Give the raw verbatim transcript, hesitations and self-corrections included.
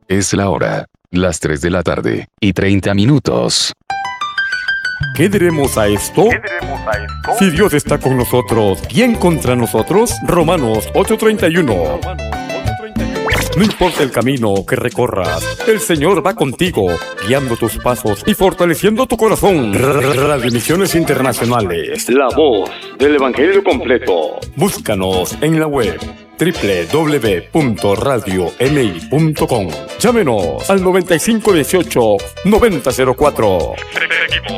Es la hora, las tres de la tarde y treinta minutos. ¿Qué diremos a esto? ¿Qué diremos a esto? Si Dios está con nosotros, ¿quién contra nosotros? Romanos ocho treinta y uno. No importa el camino que recorras, el Señor va contigo, guiando tus pasos y fortaleciendo tu corazón. Radio Misiones Internacionales, la voz del Evangelio completo. Búscanos en la web doble u doble u doble u punto radio m i punto com. Llámenos al noventa y cinco dieciocho noventa cero cuatro. Seguimos